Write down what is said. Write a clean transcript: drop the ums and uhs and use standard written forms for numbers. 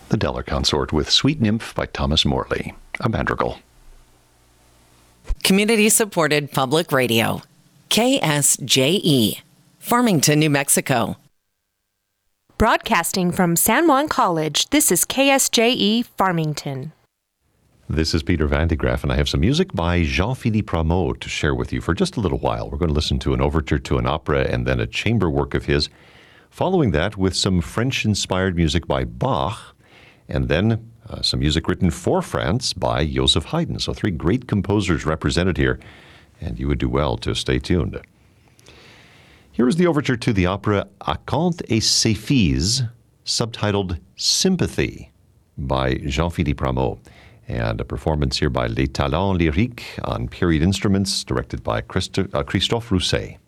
The Deller Consort with Sweet Nymph by Thomas Morley, a madrigal. Community-supported public radio. KSJE, Farmington, New Mexico. Broadcasting from San Juan College, this is KSJE Farmington. This is Peter Van de Graaff, and I have some music by Jean-Philippe Rameau to share with you for just a little while. We're going to listen to an overture to an opera and then a chamber work of his. Following that with some French-inspired music by Bach, and then some music written for France by Joseph Haydn. So 3 great composers represented here, and you would do well to stay tuned. Here is the overture to the opera Acanthe et ses filles, subtitled Sympathy, by Jean-Philippe Rameau, and a performance here by Les Talents Lyriques on period instruments, directed by Christophe Rousset.